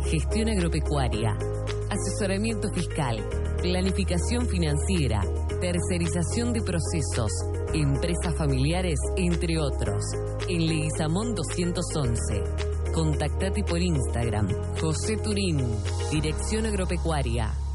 Gestión agropecuaria, asesoramiento fiscal, planificación financiera, tercerización de procesos, empresas familiares, entre otros. En Leguizamón 211. Contactate por Instagram. José Turín, Dirección Agropecuaria.